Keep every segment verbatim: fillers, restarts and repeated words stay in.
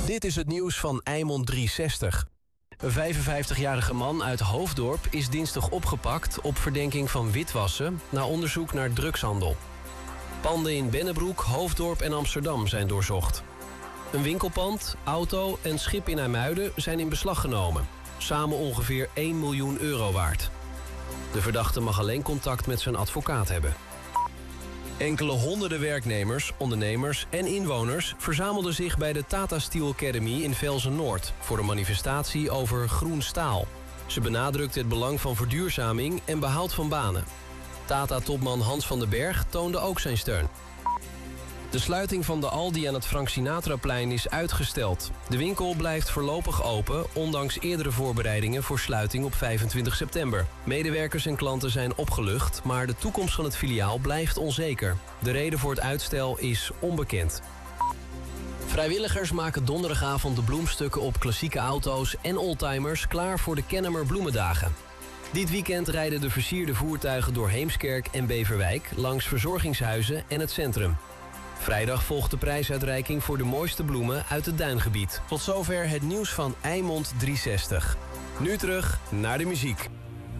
Dit is het nieuws van Eimond driehonderdzestig. Een vijfenvijftigjarige man uit Hoofddorp is dinsdag opgepakt op verdenking van witwassen na onderzoek naar drugshandel. Panden in Bennebroek, Hoofddorp en Amsterdam zijn doorzocht. Een winkelpand, auto en schip in IJmuiden zijn in beslag genomen. Samen ongeveer één miljoen euro waard. De verdachte mag alleen contact met zijn advocaat hebben. Enkele honderden werknemers, ondernemers en inwoners verzamelden zich bij de Tata Steel Academy in Velzen-Noord voor een manifestatie over groen staal. Ze benadrukte het belang van verduurzaming en behoud van banen. Tata-topman Hans van den Berg toonde ook zijn steun. De sluiting van de Aldi aan het Frank Sinatraplein is uitgesteld. De winkel blijft voorlopig open, ondanks eerdere voorbereidingen voor sluiting op vijfentwintig september. Medewerkers en klanten zijn opgelucht, maar de toekomst van het filiaal blijft onzeker. De reden voor het uitstel is onbekend. Vrijwilligers maken donderdagavond de bloemstukken op klassieke auto's en oldtimers klaar voor de Kennemer Bloemendagen. Dit weekend rijden de versierde voertuigen door Heemskerk en Beverwijk langs verzorgingshuizen en het centrum. Vrijdag volgt de prijsuitreiking voor de mooiste bloemen uit het duingebied. Tot zover het nieuws van Eimond driehonderdzestig. Nu terug naar de muziek.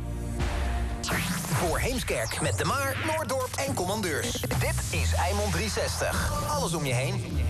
Voor Heemskerk met De Maar, Noorddorp en Commandeurs. Dit is Eimond driehonderdzestig. Alles om je heen.